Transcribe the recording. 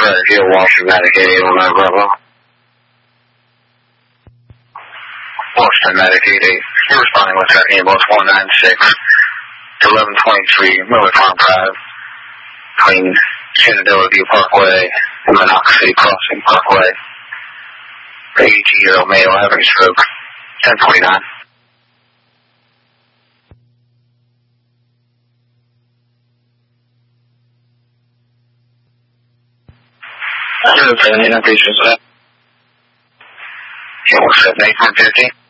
Frederick Hill, Washington, Medicaid, 809 Bravo. Washington, Medicaid 8. You're responding with our ambulance 196 to 1123 Miller Farm Drive between Shenandoah View Parkway and Monocacy City Crossing Parkway. AG male having stroke, 1049. I don't know if patients that. Yeah, what's that, 850?